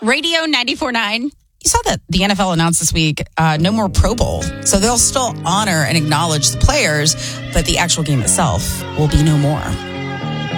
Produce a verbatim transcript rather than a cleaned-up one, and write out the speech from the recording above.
Radio ninety-four point nine. You saw that the N F L announced this week uh, no more Pro Bowl. So they'll still honor and acknowledge the players, but the actual game itself will be no more.